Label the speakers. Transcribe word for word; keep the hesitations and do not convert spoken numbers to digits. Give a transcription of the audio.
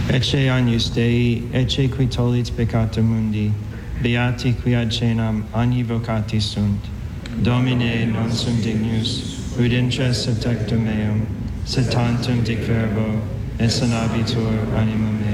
Speaker 1: Ecce agnus Dei, ecce qui tollit peccata mundi, beati qui ad cenam agni vocati sunt. Domine non sum dignus, ut intres subtectum meum, sed tantum dic verbo, et sanabitur anima mea.